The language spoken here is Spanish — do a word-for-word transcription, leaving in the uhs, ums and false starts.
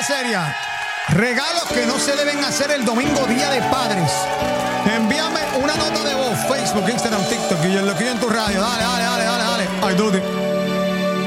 seria. Regalos que no se deben hacer el domingo, Día de Padres. Envíame una nota de voz, Facebook, Instagram, TikTok, y yo lo que en tu radio. Dale, dale, dale, dale, dale. Ay, Duty.